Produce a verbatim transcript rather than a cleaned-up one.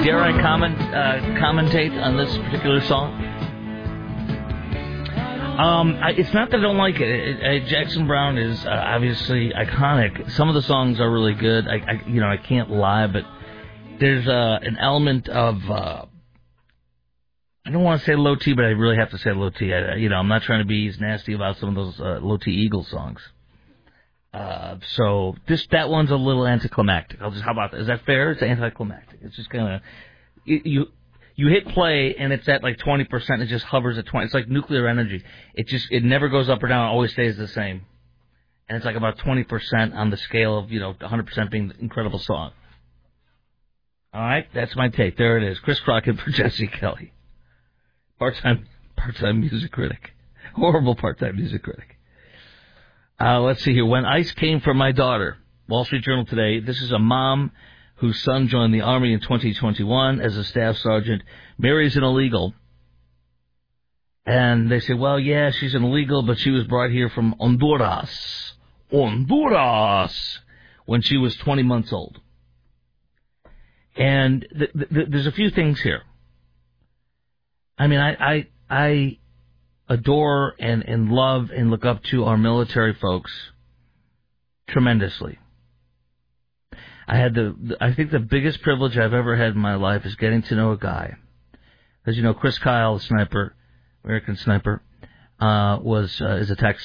dare I comment, uh, commentate on this particular song? Um, I, it's not that I don't like it. it, it Jackson Browne is uh, obviously iconic. Some of the songs are really good. I, I you know, I can't lie, but there's uh, an element of uh, I don't want to say low T, but I really have to say low T. I, you know, I'm not trying to be as nasty about some of those uh, low T Eagles songs. Uh, so this that one's a little anticlimactic. I'll just how about that? Is that fair? It's anticlimactic. It's just kind of you. You hit play, and it's at like twenty percent. It just hovers at twenty. It's like nuclear energy. It just it never goes up or down. It always stays the same. And it's like about twenty percent on the scale of, you know, one hundred percent being an incredible song. All right? That's my take. There it is. Chris Crockett for Jesse Kelly. Part-time, part-time music critic. Horrible part-time music critic. Uh, let's see here. When ICE came for my daughter, Wall Street Journal today, this is a mom whose son joined the Army in twenty twenty-one as a staff sergeant, marries an illegal. And they say, well, yeah, she's an illegal, but she was brought here from Honduras. Honduras! When she was twenty months old. And th- th- there's a few things here. I mean, I I, I adore and, and love and look up to our military folks tremendously. I had the, I think the biggest privilege I've ever had in my life is getting to know a guy. As you know, Chris Kyle, the sniper, American sniper, uh, was, uh, is a Texan.